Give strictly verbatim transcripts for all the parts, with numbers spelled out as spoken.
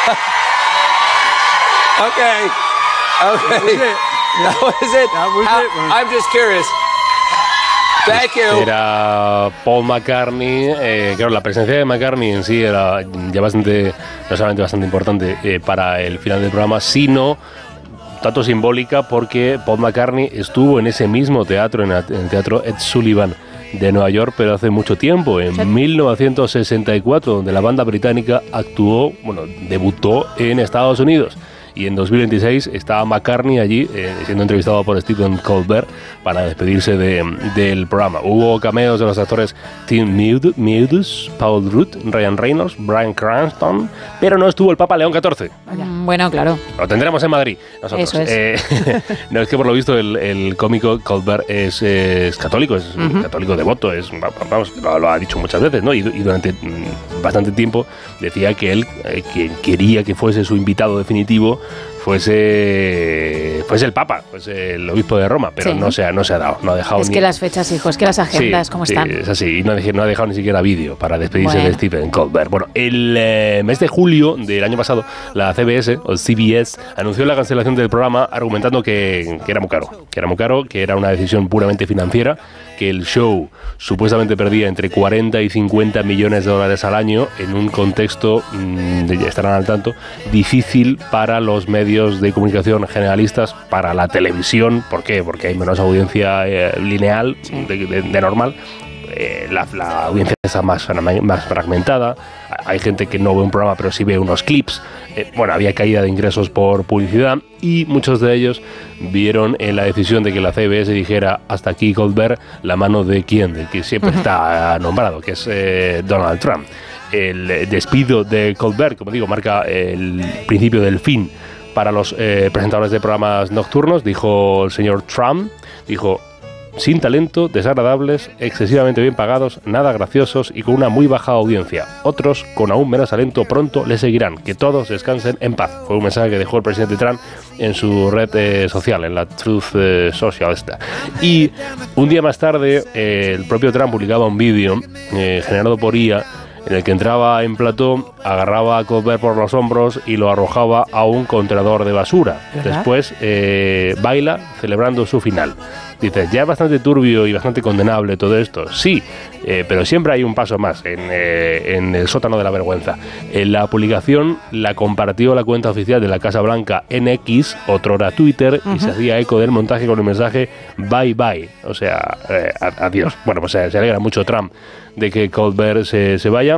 Okay. Okay. That was it. That was How, it, man. I'm just curious. Thank you. Era Paul McCartney. Eh, claro, la presencia de McCartney en sí era ya bastante, no solamente bastante importante eh, para el final del programa, sino tanto simbólica porque Paul McCartney estuvo en ese mismo teatro, en el Teatro Ed Sullivan de Nueva York, pero hace mucho tiempo, en sí. mil novecientos sesenta y cuatro, donde la banda británica actuó, bueno, debutó en Estados Unidos. Y en dos mil veintiséis estaba McCartney allí eh, siendo entrevistado por Stephen Colbert para despedirse de, del programa. Hubo cameos de los actores Tim Meadows, Paul Rudd, Ryan Reynolds, Bryan Cranston, pero no estuvo el Papa León catorce. Bueno, claro. Lo tendremos en Madrid nosotros. Eso es. Eh, no, es que por lo visto el, el cómico Colbert es, es católico, es uh-huh. católico devoto, es, vamos, lo, lo ha dicho muchas veces, ¿no? Y, y durante bastante tiempo decía que él eh, que quería que fuese su invitado definitivo fuese fuese el Papa, fuese el obispo de Roma, pero sí. no, se ha, no se ha dado, no ha dejado es ni... que las fechas, hijo, es que las agendas, sí, ¿cómo sí, están? Es así, y no ha, no ha dejado ni siquiera vídeo para despedirse bueno. de Stephen Colbert. Bueno, el eh, mes de julio del año pasado, la C B S, o C B S, anunció la cancelación del programa argumentando que, que era muy caro, que era muy caro, que era una decisión puramente financiera, que el show supuestamente perdía entre cuarenta y cincuenta millones de dólares al año en un contexto, mmm, ya estarán al tanto, difícil para los medios de comunicación generalistas, para la televisión. ¿Por qué? Porque hay menos audiencia eh, lineal de, de, de normal. Eh, la, la audiencia está más, más fragmentada. Hay gente que no ve un programa pero sí ve unos clips. Eh, bueno, había caída de ingresos por publicidad y muchos de ellos vieron en la decisión de que la C B S dijera hasta aquí Colbert, la mano de quién, de que siempre uh-huh. está nombrado, que es eh, Donald Trump. El despido de Colbert, como digo, marca el principio del fin para los eh, presentadores de programas nocturnos, dijo el señor Trump, dijo: sin talento, desagradables, excesivamente bien pagados, nada graciosos y con una muy baja audiencia. Otros, con aún menos talento, pronto le seguirán. Que todos descansen en paz. Fue un mensaje que dejó el presidente Trump en su red eh, social, en la Truth eh, Social esta. Y un día más tarde, eh, el propio Trump publicaba un vídeo eh, generado por I A, en el que entraba en plató, agarraba a Colbert por los hombros y lo arrojaba a un contenedor de basura. ¿Verdad? Después eh, baila celebrando su final. Dices, ya es bastante turbio y bastante condenable todo esto. Sí, eh, pero siempre hay un paso más en, eh, en el sótano de la vergüenza. En la publicación la compartió la cuenta oficial de la Casa Blanca en X, otrora Twitter, uh-huh. y se hacía eco del montaje con el mensaje bye bye, o sea, eh, adiós. Bueno, pues eh, se alegra mucho Trump de que Colbert se, se vaya.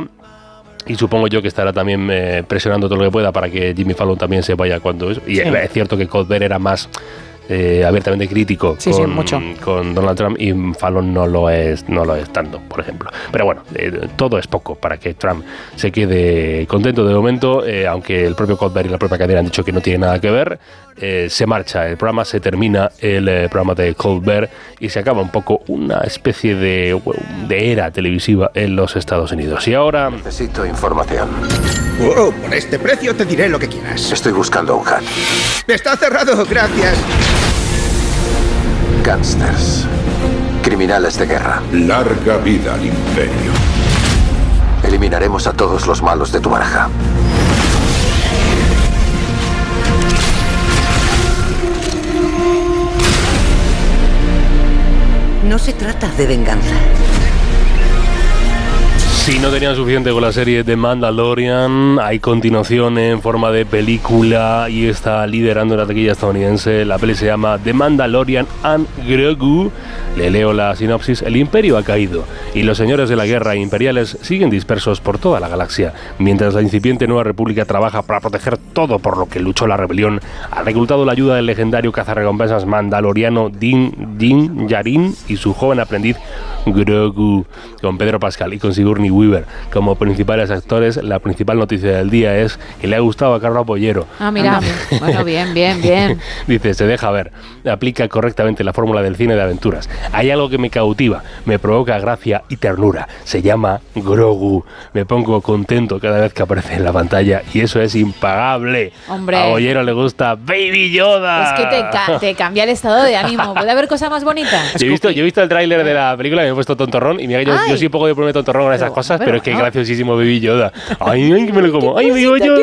Y supongo yo que estará también eh, presionando todo lo que pueda para que Jimmy Fallon también se vaya cuando es. Y sí. es cierto que Colbert era más eh, abiertamente crítico sí, con, sí, mucho. con Donald Trump y Fallon no lo es, no lo es tanto, por ejemplo. Pero bueno, eh, todo es poco para que Trump se quede contento de momento, eh, aunque el propio Colbert y la propia cadena han dicho que no tiene nada que ver. Eh, se marcha el programa, se termina el eh, programa de Colbert y se acaba un poco una especie de, de era televisiva en los Estados Unidos. Y ahora... Necesito información. Oh, por este precio te diré lo que quieras. Estoy buscando un hack. Está cerrado, gracias. Gángsters. Criminales de guerra. Larga vida al imperio. Eliminaremos a todos los malos de tu baraja. No se trata de venganza. Si no tenían suficiente con la serie The Mandalorian, hay continuación en forma de película y está liderando la taquilla estadounidense. La peli se llama The Mandalorian and Grogu. Le leo la sinopsis. El imperio ha caído y los señores de la guerra imperiales siguen dispersos por toda la galaxia, mientras la incipiente Nueva República trabaja para proteger todo por lo que luchó la rebelión. Ha reclutado la ayuda del legendario cazarrecompensas mandaloriano Din Din Djarin y su joven aprendiz Grogu, con Pedro Pascal y con Sigourney Weaver como principales actores. La principal noticia del día es que le ha gustado a Carlos Bollero. Ah, mira, bueno, bien, bien, bien. Dice, se deja ver, aplica correctamente la fórmula del cine de aventuras. Hay algo que me cautiva, me provoca gracia y ternura. Se llama Grogu. Me pongo contento cada vez que aparece en la pantalla y eso es impagable. Hombre. A Bollero le gusta Baby Yoda. Es que te, ca- te cambia el estado de ánimo. ¿Puede haber cosa más bonita? Yo he visto, yo he visto el tráiler de la película y me he puesto tontorrón. Y mira, yo, yo sí un poco de ponerme tontorrón con esas pero, cosas, pero, pero es que no. graciosísimo Baby Yoda. Ay, ay, que me lo como. Ay, Baby Yoda.